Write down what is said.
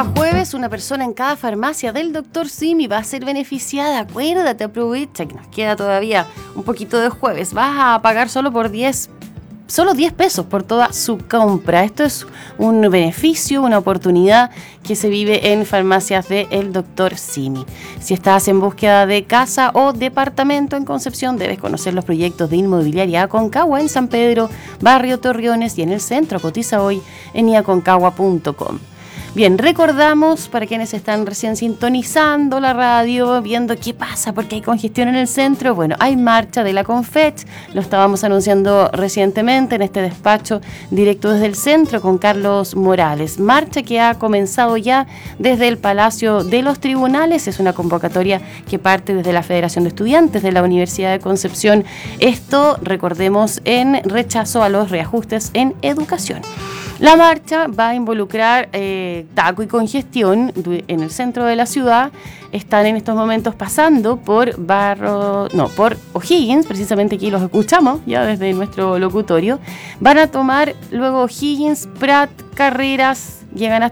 día jueves, una persona en cada farmacia del Dr. Simi va a ser beneficiada. Acuérdate, aprovecha que nos queda todavía un poquito de jueves. Vas a pagar solo 10 pesos por toda su compra. Esto es un beneficio, una oportunidad que se vive en farmacias del Dr. Simi. Si estás en búsqueda de casa o departamento en Concepción, debes conocer los proyectos de Inmobiliaria Aconcagua en San Pedro, Barrio Torreones y en el centro. Cotiza hoy en iaconcagua.com. Bien, recordamos para quienes están recién sintonizando la radio, viendo qué pasa, porque hay congestión en el centro. Bueno, hay marcha de la Confech, lo estábamos anunciando recientemente en este despacho directo desde el centro con Carlos Morales. Marcha que ha comenzado ya desde el Palacio de los Tribunales, es una convocatoria que parte desde la Federación de Estudiantes de la Universidad de Concepción. Esto, recordemos, en rechazo a los reajustes en educación. La marcha va a involucrar taco y congestión en el centro de la ciudad. Están en estos momentos pasando por O'Higgins, precisamente aquí los escuchamos ya desde nuestro locutorio. Van a tomar luego O'Higgins, Prat, Carreras, llegan hasta